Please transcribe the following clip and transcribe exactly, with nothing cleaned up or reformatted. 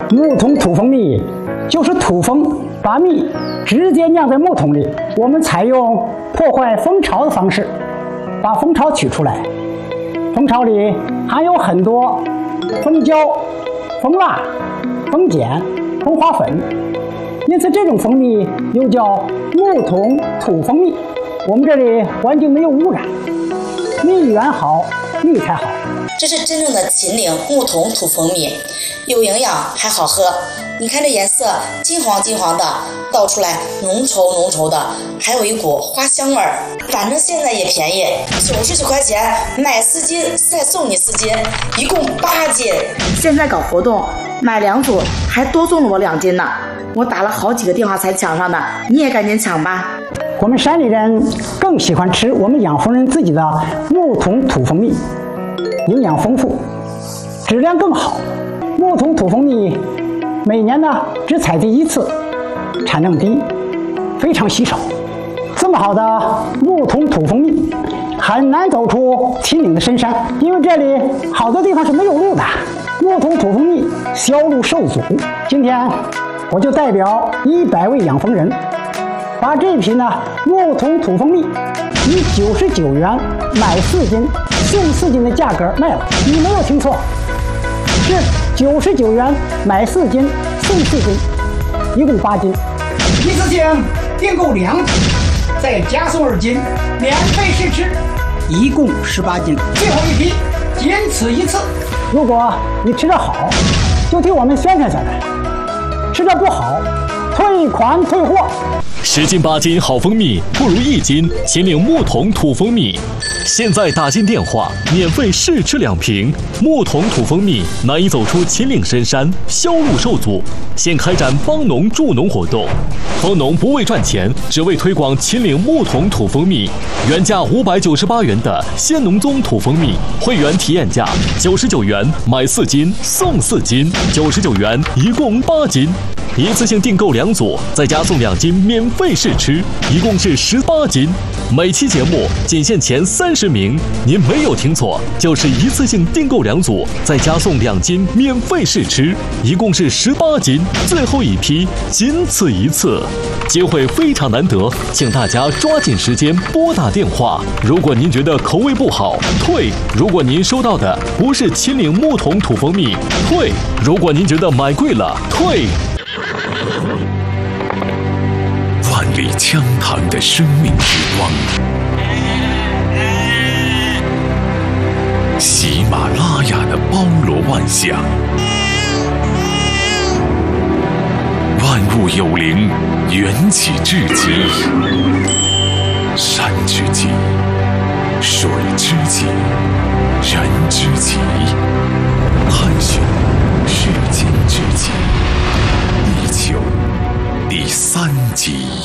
木桶土蜂蜜就是土蜂把蜜直接酿在木桶里，我们采用破坏蜂巢的方式把蜂巢取出来。蜂巢里含有很多蜂胶、蜂蜡、蜂碱、蜂花粉，因此这种蜂蜜又叫木桶土蜂蜜。我们这里环境没有污染，蜜源好，蜜才好。 这是真正的秦岭木桶土蜂蜜，有营养还好喝。你看这颜色金黄金黄的，倒出来浓稠浓稠的，还有一股花香味儿。反正现在也便宜，九十九块钱买四斤再送你四斤，一共八斤。 现在搞活动，买两组还多送了我两斤呢。我打了好几个电话才抢上的，你也赶紧抢吧。 我们山里人更喜欢吃我们养蜂人自己的木桶土蜂蜜，营养丰富，质量更好。木桶土蜂蜜每年呢只采集一次，产量低，非常稀少。这么好的木桶土蜂蜜很难走出秦岭的深山，因为这里好多地方是没有路的。木桶土蜂蜜销路受阻，今天我就代表一百位养蜂人，把这瓶呢木桶土蜂蜜以九十九元买四斤送四斤的价格卖了。你没有听错，是九十九元买四斤送四斤，一共八斤。一次性订购两斤，再加送二斤，免费试吃，一共十八斤。最后一批，仅此一次。如果你吃得好，就替我们宣传宣传；吃得不好，退款退货。 十斤八斤好蜂蜜不如一斤秦岭木桶土蜂蜜。现在打进电话，免费试吃两瓶木桶土蜂蜜，难以走出秦岭深山，销路受阻。现开展帮农助农活动，蜂农不为赚钱，只为推广秦岭木桶土蜂蜜。原价五百九十八元的鲜农宗土蜂蜜，会员体验价九十九元买四斤送四斤，九十九元一共八斤。一次性订购两组，再加送两斤免费试吃，一共是十八斤。每期节目仅限前三十名，您没有听错，就是一次性订购两组，再加送两斤免费试吃，一共是十八斤。最后一批，仅此一次，机会非常难得，请大家抓紧时间拨打电话。如果您觉得口味不好，退；如果您收到的不是秦岭木桶土蜂蜜，退；如果您觉得买贵了，退。 万里江塘的生命之光，喜马拉雅的包罗万象，万物有灵，缘起至极，山之极，水之极，人之极，探寻世间之极，地球第三集。